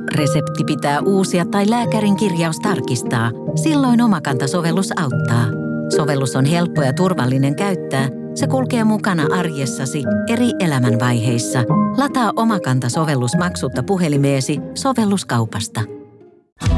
resepti pitää uusia tai lääkärin kirjaus tarkistaa, silloin Omakanta-sovellus auttaa. Sovellus on helppo ja turvallinen käyttää. Se kulkee mukana arjessasi eri elämänvaiheissa. Lataa Omakanta-sovellus maksutta puhelimeesi sovelluskaupasta.